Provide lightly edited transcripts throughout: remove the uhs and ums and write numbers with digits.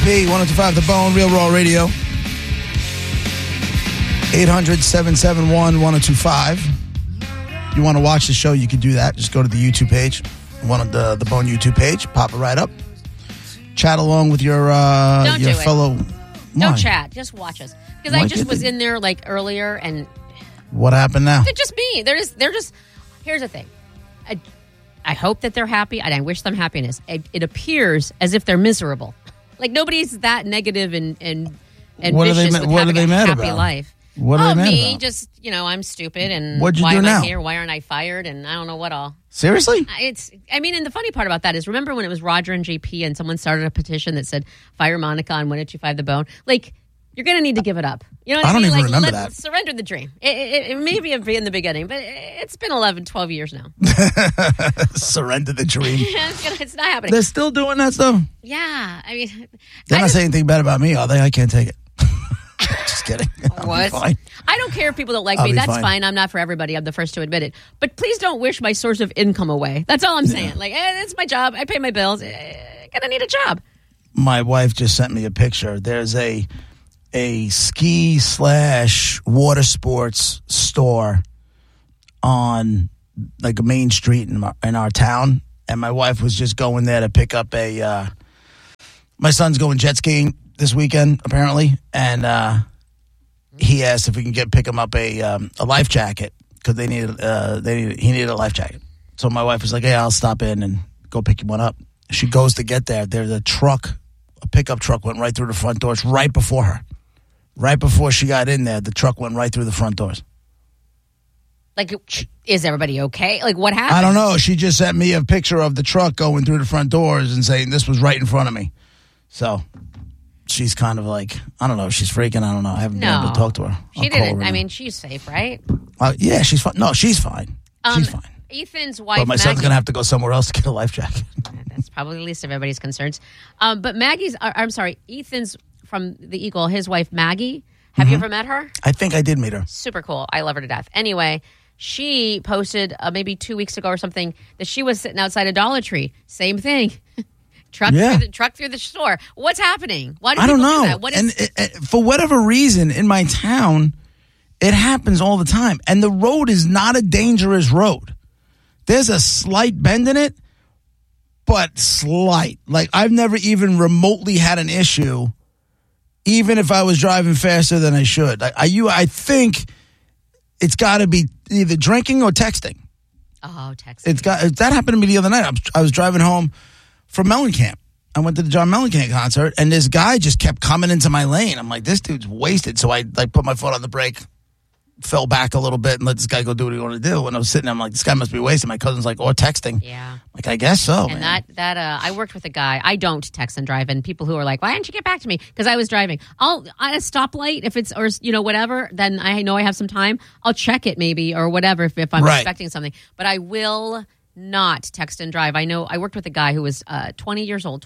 P1025 The Bone, Real Raw Radio. 800-771-1025. You want to watch the show, you can do that. Just go to the YouTube page, the Bone YouTube page, pop it right up. Chat along with your fellow. Don't chat, just watch us. Because I just was in there like earlier, and what happened now? They're just me. They're just. Here's the thing. I hope that they're happy, and I wish them happiness. It appears as if they're miserable. Like nobody's that negative and vicious with having a happy life. What are they mad me? about? Just I'm stupid, and what'd you why do am now? I here? Why aren't I fired? And I don't know what all. Seriously? And the funny part about that is, remember when it was Roger and JP, and someone started a petition that said fire Monica on 1-825 The Bone? Like you're going to need to give it up. You know what I mean? I don't even remember that. Surrender the dream. It may be in the beginning, but it's been 11, 12 years now. Surrender the dream. It's not happening. They're still doing that stuff? Yeah. I mean, they're not saying anything bad about me, are they? I can't take it. Just kidding. What? I don't care if people don't like me. That's fine. I'm not for everybody. I'm the first to admit it. But please don't wish my source of income away. That's all I'm saying. Like, it's my job. I pay my bills. Gonna need a job. My wife just sent me a picture. There's a ski/water sports store on like a main street in our town, and my wife was just going there to pick up my son's going jet skiing this weekend apparently, and he asked if we can pick him up a life jacket because he needed a life jacket. So my wife was like, "Hey, I'll stop in and go pick him one up." She goes to get there. There's a pickup truck went right through the front doors right before her. Right before she got in there, the truck went right through the front doors. Like, is everybody okay? Like, what happened? I don't know. She just sent me a picture of the truck going through the front doors and saying this was right in front of me. So she's kind of like, I don't know. She's freaking. I don't know. I haven't been able to talk to her. She didn't. I mean, she's safe, right? Yeah, she's fine. No, she's fine. She's fine. Ethan's wife, but my son's going to have to go somewhere else to get a life jacket. That's probably the least of everybody's concerns. But Ethan's from the Eagle, his wife, Maggie. Have you ever met her? I think I did meet her. Super cool. I love her to death. Anyway, she posted maybe 2 weeks ago or something that she was sitting outside a Dollar Tree. Same thing. Truck through the store. What's happening? Why do people do that? What is... for whatever reason, in my town, it happens all the time. And the road is not a dangerous road. There's a slight bend in it, but slight. Like, I've never even remotely had an issue, even if I was driving faster than I should. I think it's got to be either drinking or texting. Oh, texting. That happened to me the other night. I was driving home from Mellencamp. I went to the John Mellencamp concert, and this guy just kept coming into my lane. I'm like, this dude's wasted. So I put my foot on the brake, fell back a little bit, and let this guy go do what he wanted to do. And I was sitting there, I'm like, this guy must be wasted. My cousin's like, or texting. Yeah. Like, I guess so. And man. I worked with a guy. I don't text and drive, and people who are like, why didn't you get back to me? Because I was driving. At a stoplight, if it's, or whatever, then I know I have some time. I'll check it maybe or whatever if I'm expecting something. But I will not text and drive. I know I worked with a guy who was 20 years old,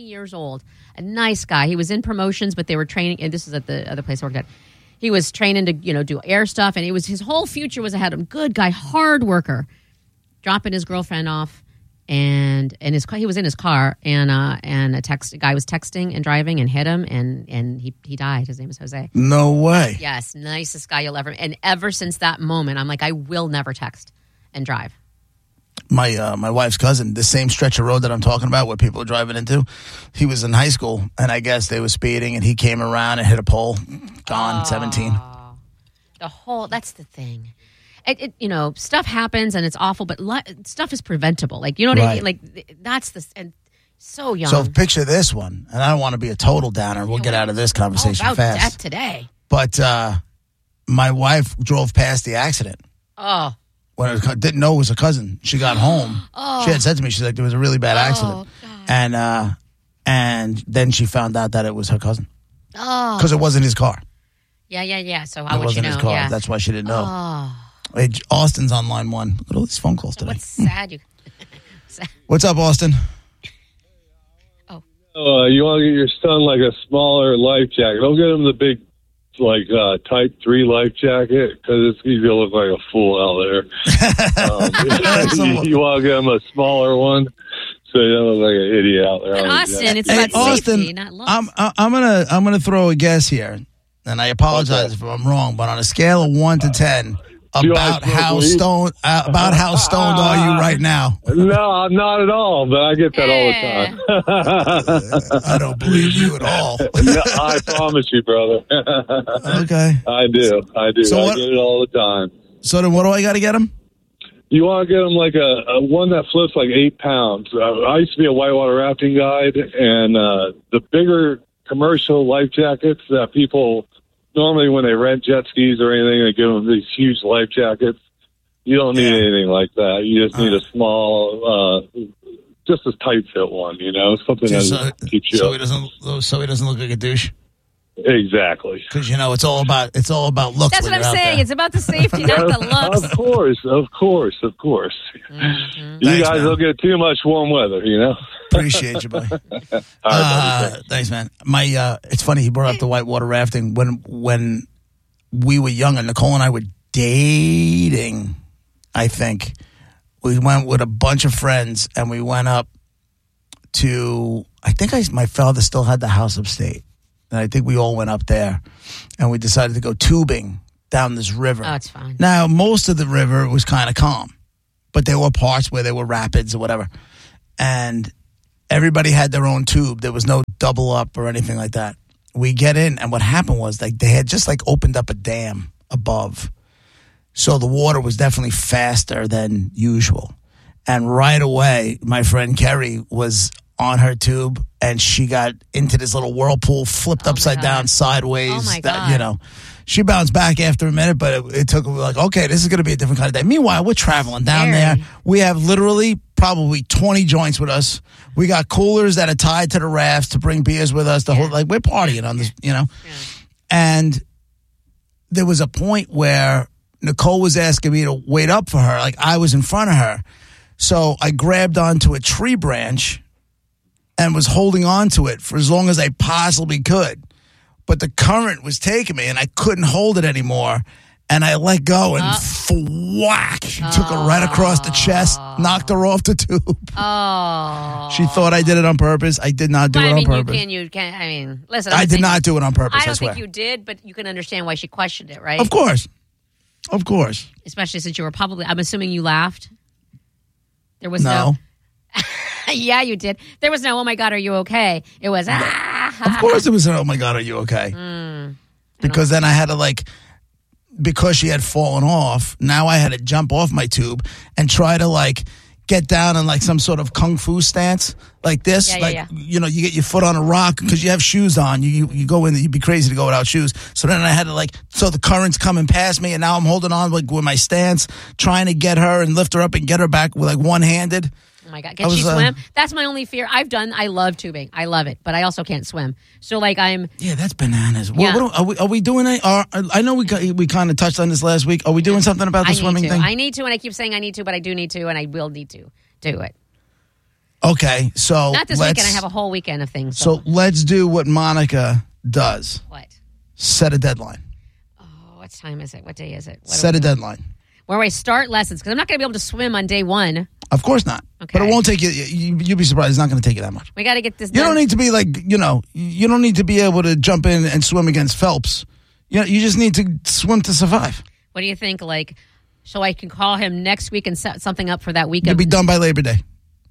a nice guy. He was in promotions, but they were training, and this is at the other place I worked at. He was training to, do air stuff, and his whole future was ahead of him. Good guy, hard worker. Dropping his girlfriend off, and he was in his car, and a guy was texting and driving and hit him, and he died. His name is Jose. No way. Yes, nicest guy you'll ever. And ever since that moment, I'm like, I will never text and drive. My wife's cousin, the same stretch of road that I'm talking about where people are driving into, he was in high school, and I guess they were speeding, and he came around and hit a pole. Gone, 17. That's the thing. Stuff happens, and it's awful, but stuff is preventable. Like, you know what I mean? Like, that's and so young. So picture this one, and I don't want to be a total downer. We'll get out of this conversation about fast. Death today. But my wife drove past the accident. Oh. When I didn't know it was a cousin. She got home. Oh. She had said to me, she's like, there was a really bad accident. God. And then she found out that it was her cousin. Oh. Because it wasn't his car. Yeah. So how would you know? It wasn't his car. Yeah. That's why she didn't know. Oh. Hey, Austin's on line one. Look at all these phone calls today. What's sad? What's up, Austin? You want to get your son like a smaller life jacket. Don't get him the big, Type 3 life jacket because he's going to look like a fool out there. You want to get him a smaller one so you don't look like an idiot out there. In on the Austin, jet. it's about Austin, safety, not looks. I'm gonna throw a guess here, and I apologize if I'm wrong. But on a scale of 1 to 10, about how stoned are you right now? No, I'm not at all, but I get that all the time. I don't believe you at all. No, I promise you, brother. Okay. I do. So I get it all the time. So then what do I got to get him? You want to get them like a one that flips like 8 pounds. I used to be a whitewater rafting guide, and the bigger commercial life jackets that people normally when they rent jet skis or anything, they give them these huge life jackets. You don't need anything like that. You just need a small, just a tight fit one. Something that keeps you. So he doesn't look like a douche. Exactly. Because it's all about looks. That's what I'm saying. It's about the safety, not the looks. Of course. Mm-hmm. You guys don't get too much warm weather, Appreciate you, buddy. All right, thanks, man. It's funny he brought up the whitewater rafting. When we were younger, Nicole and I were dating. I think we went with a bunch of friends, and we went up to. My father still had the house upstate. And I think we all went up there, and we decided to go tubing down this river. Oh, it's fine. Now, most of the river was kind of calm, but there were parts where there were rapids or whatever. And everybody had their own tube. There was no double up or anything like that. We get in, and what happened was they had just opened up a dam above. So the water was definitely faster than usual. And right away, my friend Kerry was on her tube, and she got into this little whirlpool, flipped upside down, sideways. Oh, my God. She bounced back after a minute, but it took okay, this is going to be a different kind of day. Meanwhile, we're traveling down there. We have literally probably 20 joints with us. We got coolers that are tied to the rafts to bring beers with us. We're partying on this, Yeah. And there was a point where Nicole was asking me to wait up for her. I was in front of her. So I grabbed onto a tree branch and was holding on to it for as long as I possibly could. But the current was taking me, and I couldn't hold it anymore. And I let go, and whack! Took her right across the chest, knocked her off the tube. Oh. She thought I did it on purpose. I did not do it on purpose. You can. Listen. I did not do it on purpose, I don't swear. think you did, but you can understand why she questioned it, right? Of course. Especially since you were I'm assuming you laughed. There was no. Yeah, you did. There was no, oh my God, are you okay? It was, Of course it was an, oh my God, are you okay? Because then I had to because she had fallen off, now I had to jump off my tube and try to get down in some sort of kung fu stance like this. You get your foot on a rock because you have shoes on. You go in, you'd be crazy to go without shoes. So then I had to so the current's coming past me, and now I'm holding on with my stance, trying to get her and lift her up and get her back with one-handed. Oh my God. Can she swim? That's my only fear. I love tubing. I love it, but I also can't swim. So Yeah, that's bananas. Yeah. Are we doing it? I know we kind of touched on this last week. Are we doing something about the swimming thing? I need to, and I keep saying I need to, but I do need to, and I will need to do it. Okay, so not this weekend. I have a whole weekend of things. So let's do what Monica does. What? Set a deadline. Oh, what time is it? What day is it? Set a deadline. Where do I start lessons? Because I'm not going to be able to swim on day one. Of course not. Okay. But it won't take you. You'll be surprised. It's not going to take you that much. We got to get this done. You don't need to be you don't need to be able to jump in and swim against Phelps. You just need to swim to survive. What do you think? So I can call him next week and set something up for that week. You'll be done by Labor Day.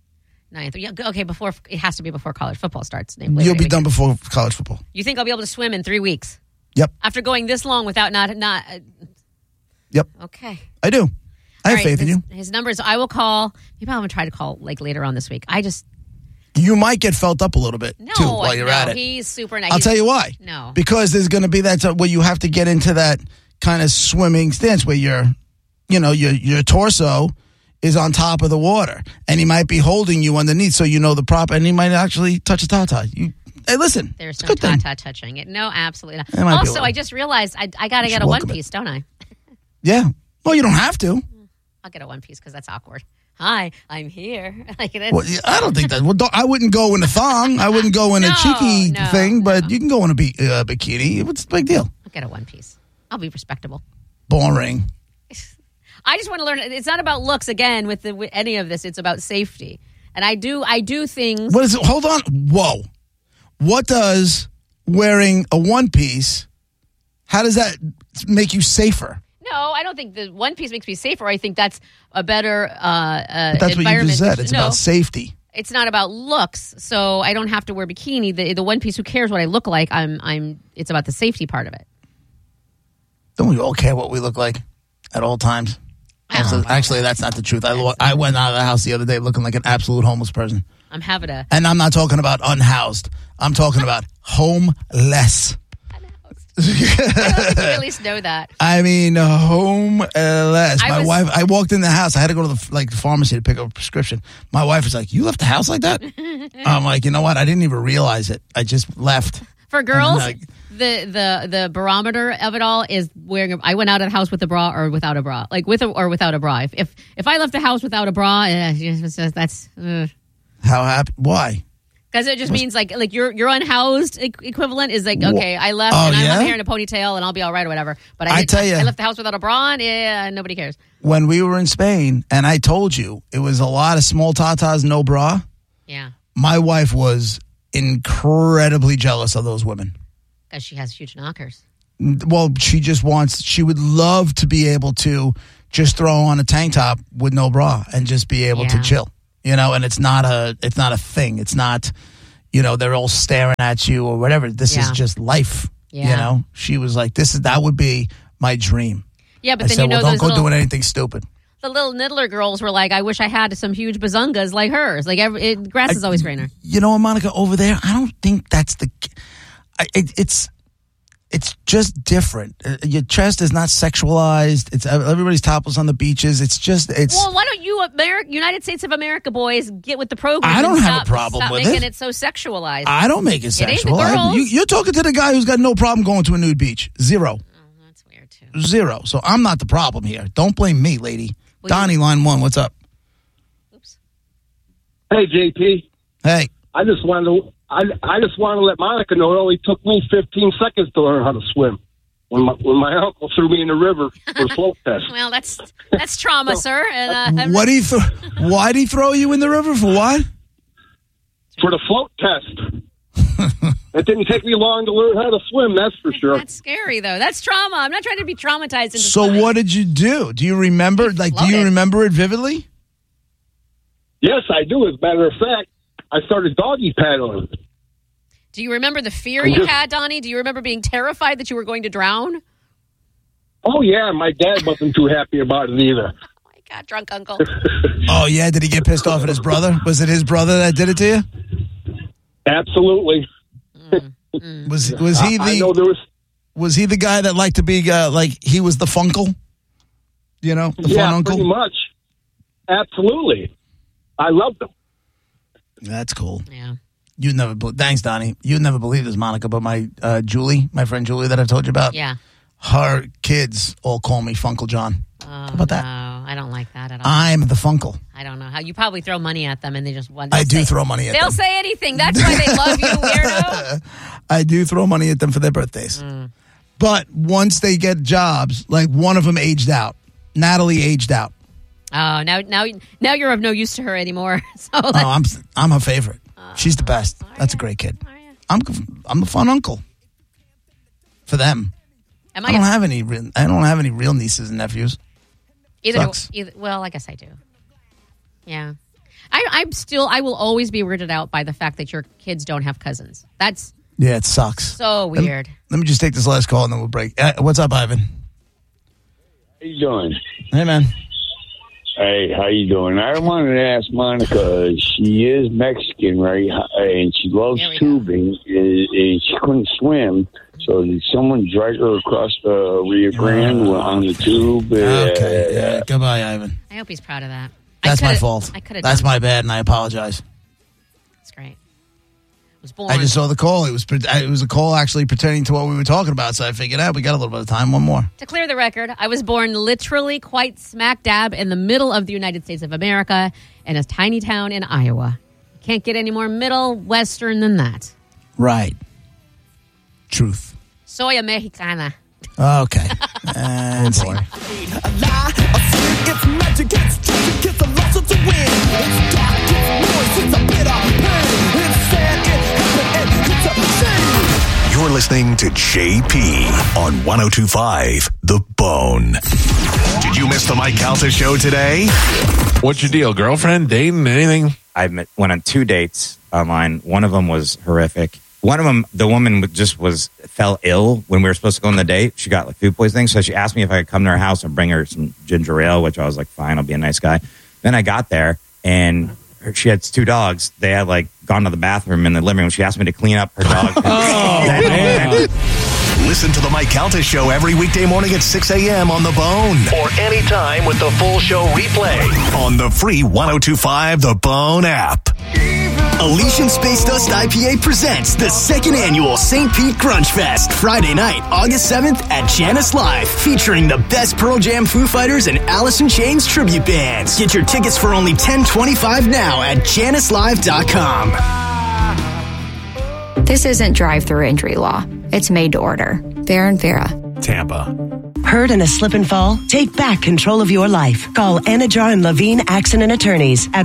9th. Okay, it has to be before college football starts. You'll be done before college football. You think I'll be able to swim in 3 weeks? Yep. After going this long without not. Yep. Okay. I do. I have faith in you. His numbers, I will call. Maybe I'm going to try to call later on this week. You might get felt up a little bit, too, while you're at it. He's super nice. I'll tell you why. No. Because there's going to be that where you have to get into that kind of swimming stance where your torso is on top of the water, and he might be holding you underneath, so the prop, and he might actually touch a tata. Hey, listen. There's no tata touching it. No, absolutely not. Also, I just realized I got to get a one piece, don't I? Yeah. Well, you don't have to. I'll get a one piece because that's awkward. Hi, I'm here. Well, I don't think that. Well, I wouldn't go in a thong. I wouldn't go in a cheeky thing, but you can go in a bikini. What's the big deal? I'll get a one piece. I'll be respectable. Boring. I just want to learn. It's not about looks again with any of this. It's about safety. And I do things. What is it? Hold on. Whoa. What does wearing a one-piece, how does that make you safer? No, I don't think the one piece makes me safer. I think that's a better But that's environment. what you just said. It's about safety. It's not about looks, so I don't have to wear bikini. The one piece, who cares what I look like? It's about the safety part of it. Don't we all care what we look like at all times? Actually, that's not the truth. I went out of the house the other day looking like an absolute homeless person. I'm having a... And I'm not talking about unhoused. I'm talking about homeless. I don't think you at least know that. I mean, homeless. My wife, I walked in the house. I had to go to the pharmacy to pick up a prescription. My wife was like, "You left the house like that?" I'm like, you know what? I didn't even realize it. I just left. For girls, the barometer of it all is wearing. I went out of the house with a bra or without a bra, like with or without a bra. If I left the house without a bra, that's how happy? Why? Because it just means like your unhoused equivalent is like, okay, I left and I'm up here in a ponytail and I'll be all right or whatever. But I left the house without a bra and nobody cares. When we were in Spain and I told you it was a lot of small tatas, no bra. Yeah. My wife was incredibly jealous of those women. Because she has huge knockers. Well, she would love to be able to just throw on a tank top with no bra and just be able to chill. You know, and it's not a thing. It's not, they're all staring at you or whatever. This is just life. Yeah. You know, she was like, that would be my dream. Yeah, but I then said, don't go doing anything stupid. The little Niddler girls were like, I wish I had some huge bazungas like hers. Like grass is always greener. You know what, Monica, over there, I don't think that's it's just different. Your chest is not sexualized. It's everybody's topless on the beaches. Well, why don't you, United States of America boys, get with the program? I don't have a problem with it. Stop making it so sexualized. I don't make it sexual. It ain't the girls. You're talking to the guy who's got no problem going to a nude beach. Zero. Oh, that's weird too. Zero. So I'm not the problem here. Don't blame me, lady. Well, Donnie, line 1. What's up? Oops. Hey, JP. Hey. I just wanted to let Monica know it only took me 15 seconds to learn how to swim when my uncle threw me in the river for a float test. Well, that's trauma, sir. And why'd he throw you in the river for what? For the float test. It didn't take me long to learn how to swim, that's for sure. That's scary, though. That's trauma. I'm not trying to be traumatized into So swimming. What did you do? Do you remember? Do you remember it vividly? Yes, I do. As a matter of fact, I started doggy paddling. Do you remember the fear you had, Donnie? Do you remember being terrified that you were going to drown? Oh, yeah. My dad wasn't too happy about it either. Oh, my God, drunk uncle. Oh, yeah? Did he get pissed off at his brother? Was it his brother that did it to you? Absolutely. Was he the? I know there was. Was he the guy that liked to be like he was the funkle? The fun uncle. Pretty much. Absolutely. I loved him. That's cool. Yeah. Thanks, Donnie. You'd never believe this, Monica, but my friend Julie that I've told you about. Yeah. Her kids all call me Funkle John. How about that? No, I don't like that at all. I'm the Funkle. I don't know how. You probably throw money at them and they just want. I do throw money at them. They'll say anything. That's why they love you, weirdo. I do throw money at them for their birthdays. But once they get jobs, like one of them aged out. Natalie aged out. Oh, now you're of no use to her anymore. So I'm her favorite. She's the best. That's a great kid. I'm the fun uncle for them. I don't have any real nieces and nephews. Well, I guess I do. Yeah, I will always be weirded out by the fact that your kids don't have cousins. It sucks. So weird. Let me just take this last call and then we'll break. What's up, Ivan? How you doing? Hey, man. Hey, how you doing? I wanted to ask Monica. She is Mexican, right? And she loves tubing. And she couldn't swim. So did someone drag her across the Rio Grande on the tube? Okay. Goodbye, Ivan. I hope he's proud of that. That's my fault. That's my bad, and I apologize. That's great. Was born. I just saw the call. It was a call actually pertaining to what we were talking about, so I figured out we got a little bit of time. One more. To clear the record, I was born literally quite smack dab in the middle of the United States of America in a tiny town in Iowa. You can't get any more middle western than that. Right. Truth. Soy a Mexicana. Okay. And boy. A lie, a sin, it's magic, it's tricky, it's a So to win, it's dark, it's noise, it's a bitter pain. It's sad, it happened, and it's a shame. You're listening to JP on 102.5 The Bone. Did you miss the Mike Calta show today? What's your deal? Girlfriend, dating, anything? I went on 2 dates online. One of them was horrific. One of them, the woman fell ill when we were supposed to go on the date. She got like food poisoning, so she asked me if I could come to her house and bring her some ginger ale, which I was like, fine, I'll be a nice guy. Then I got there, and she had 2 dogs. They had like gone to the bathroom in the living room. She asked me to clean up her dog. Oh, man. Listen to the Mike Calta show every weekday morning at 6 a.m. on The Bone. Or anytime with the full show replay on the free 102.5 The Bone app. Elysian Space Dust IPA presents the 2nd annual St. Pete Grunge Fest, Friday night, August 7th at Janice Live, featuring the best Pearl Jam, Foo Fighters, and Alice in Chains tribute bands. Get your tickets for only $10.25 now at janicelive.com. This isn't drive-through injury law. It's made to order. Fair and Vera. Tampa. Hurt in a slip and fall? Take back control of your life. Call Anajar and Levine Accident Attorneys at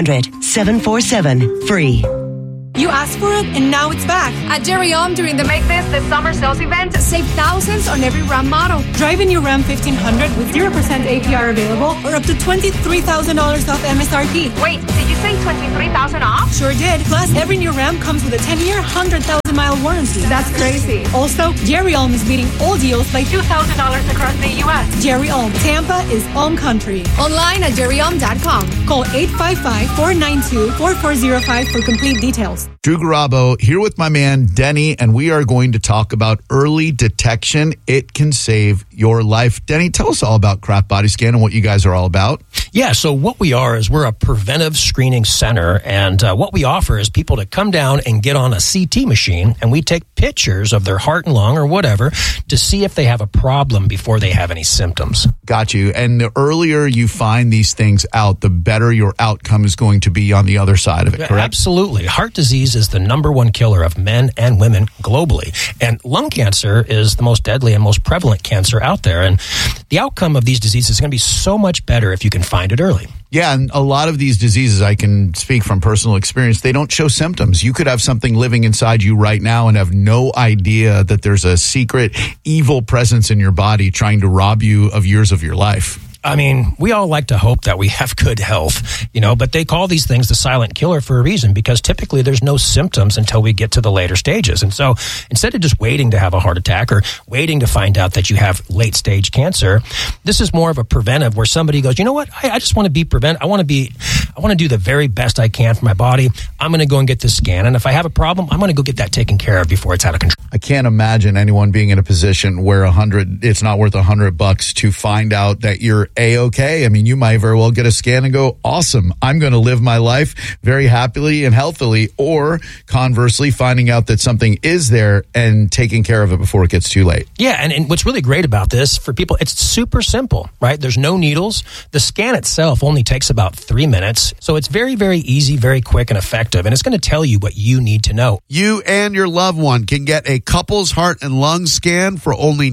1-800-747-FREE. You asked for it, and now it's back. At Jerry Om, during the Make This the Summer Sales event, save thousands on every Ram model. Drive in your Ram 1500 with 0% APR available or up to $23,000 off MSRP. Wait, did you say $23,000 off? Sure did. Plus, every new Ram comes with a 10-year, 100,000-mile warranty. That's crazy. Also, Jerry Om is beating all deals by $2,000 across the U.S. Jerry Om. Tampa is Om Country. Online at jerryom.com. Call 855-492-4405 for complete details. Drew Garabo here with my man Denny, and we are going to talk about early detection. It can save your life. Denny, tell us all about Craft Body Scan and what you guys are all about. Yeah, so what we are is we're a preventive screening center, and what we offer is people to come down and get on a CT machine, and we take pictures of their heart and lung or whatever to see if they have a problem before they have any symptoms. Got you. And the earlier you find these things out, the better your outcome is going to be on the other side of it, correct? Absolutely. Heart disease is the #1 killer of men and women globally, and lung cancer is the most deadly and most prevalent cancer out there, and the outcome of these diseases is going to be so much better if you can find it early. Yeah, and a lot of these diseases, I can speak from personal experience, they don't show symptoms. You could have something living inside you right now and have no idea that there's a secret evil presence in your body trying to rob you of years of your life. I mean, we all like to hope that we have good health, but they call these things the silent killer for a reason, because typically there's no symptoms until we get to the later stages. And so instead of just waiting to have a heart attack or waiting to find out that you have late stage cancer, this is more of a preventive where somebody goes, you know what, I just want to be I want to do the very best I can for my body. I'm going to go and get this scan. And if I have a problem, I'm going to go get that taken care of before it's out of control. I can't imagine anyone being in a position where it's not worth $100 to find out that you're A-okay. I mean, you might very well get a scan and go, awesome, I'm going to live my life very happily and healthily, or conversely, finding out that something is there and taking care of it before it gets too late. Yeah, and what's really great about this for people, it's super simple, right? There's no needles. The scan itself only takes about 3 minutes. So it's very, very easy, very quick and effective, and it's going to tell you what you need to know. You and your loved one can get a couple's heart and lung scan for only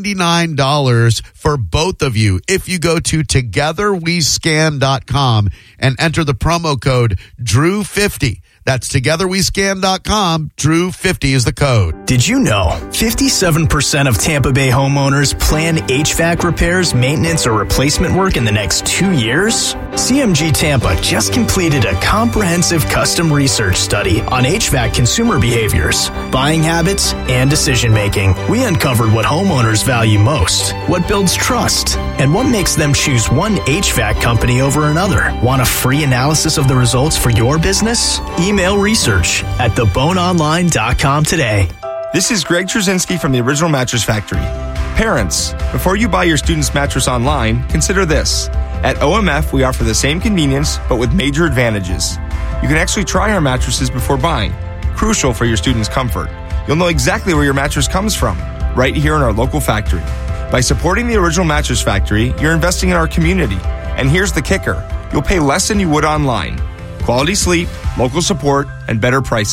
$99 for both of you if you go to togetherwescan.com and enter the promo code DREW50. That's togetherwescan.com. Drew50 is the code. Did you know 57% of Tampa Bay homeowners plan HVAC repairs, maintenance, or replacement work in the next 2 years? CMG Tampa just completed a comprehensive custom research study on HVAC consumer behaviors, buying habits, and decision making. We uncovered what homeowners value most, what builds trust, and what makes them choose one HVAC company over another. Want a free analysis of the results for your business? Email research at theboneonline.com today. This is Greg Trzynski from the Original Mattress Factory. Parents, before you buy your student's mattress online, consider this. At OMF, we offer the same convenience, but with major advantages. You can actually try our mattresses before buying, crucial for your student's comfort. You'll know exactly where your mattress comes from, right here in our local factory. By supporting the Original Mattress Factory, you're investing in our community. And here's the kicker. You'll pay less than you would online. Quality sleep, local support, and better prices.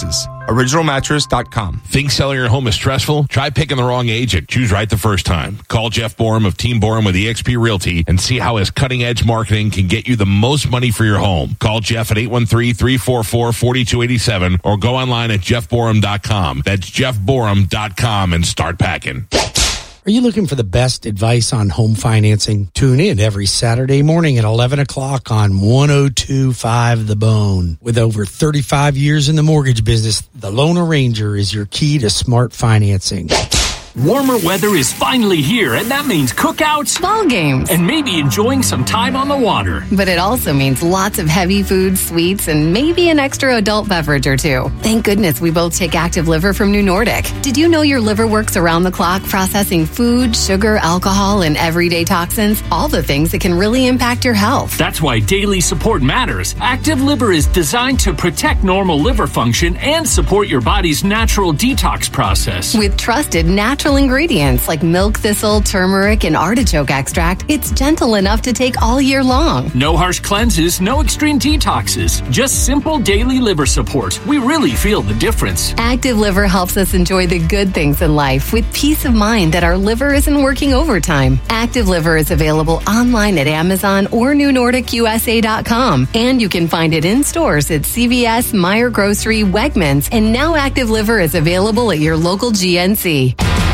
originalmattress.com. Think selling your home is stressful? Try picking the wrong agent. Choose right the first time. Call Jeff Borum of Team Borum with eXp Realty and see how his cutting-edge marketing can get you the most money for your home. Call Jeff at 813-344-4287 or go online at jeffborum.com. That's jeffborum.com and start packing. Are you looking for the best advice on home financing? Tune in every Saturday morning at 11 o'clock on 102.5 The Bone. With over 35 years in the mortgage business, the Loan Arranger is your key to smart financing. Warmer weather is finally here, and that means cookouts, ball games, and maybe enjoying some time on the water. But it also means lots of heavy food, sweets, and maybe an extra adult beverage or two. Thank goodness we both take Active Liver from New Nordic. Did you know your liver works around the clock processing food, sugar, alcohol, and everyday toxins? All the things that can really impact your health. That's why daily support matters. Active Liver is designed to protect normal liver function and support your body's natural detox process. With trusted natural ingredients like milk thistle, turmeric, and artichoke extract, it's gentle enough to take all year long. No harsh cleanses, no extreme detoxes, just simple daily liver support. We really feel the difference. Active Liver helps us enjoy the good things in life with peace of mind that our liver isn't working overtime. Active Liver is available online at Amazon or NewNordicUSA.com, and you can find it in stores at CVS, Meijer Grocery, Wegmans, and now Active Liver is available at your local GNC.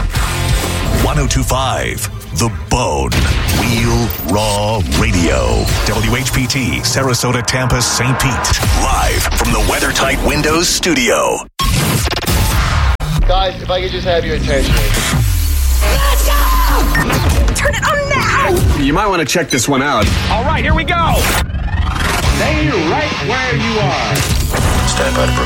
1025 The Bone. Real Raw Radio. WHPT, Sarasota, Tampa, St. Pete. Live from the WeatherTight Windows studio. Guys, if I could just have your attention. Let's go! Turn it on now! You might want to check this one out. All right, here we go. Stay right where you are. Stand by to